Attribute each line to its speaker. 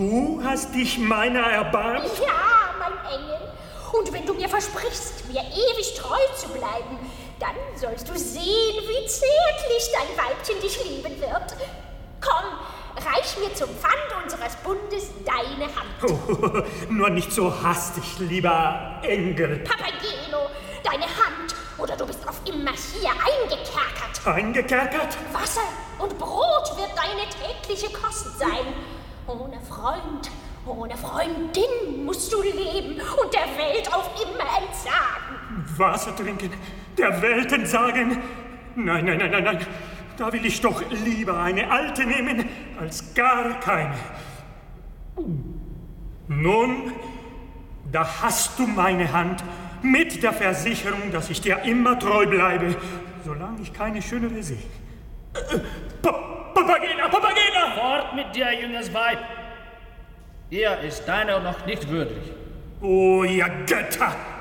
Speaker 1: Du hast dich meiner erbarmt?
Speaker 2: Ja, mein Engel. Und wenn du mir versprichst, mir ewig treu zu bleiben, dann sollst du sehen, wie zärtlich dein Weibchen dich lieben wird. Komm, reich mir zum Pfand unseres Bundes deine Hand.
Speaker 1: Oh, nur nicht so hastig, lieber Engel.
Speaker 2: Papageno, deine Hand, oder du bist auf immer hier eingekerkert.
Speaker 1: Eingekerkert?
Speaker 2: Wasser und Brot wird deine tägliche Kost sein. Ohne Freund, ohne Freundin musst du leben und der Welt auf immer entsagen.
Speaker 1: Wasser trinken, der Welt entsagen? Nein, nein, nein, nein, nein. Da will ich doch lieber eine alte nehmen, als gar keine. Nun, da hast du meine Hand mit der Versicherung, dass ich dir immer treu bleibe, solange ich keine schönere sehe. Papagena, Papagena!
Speaker 3: Fort mit dir, junges Weib! Er ist deiner noch nicht würdig.
Speaker 1: Oh, ihr Götter!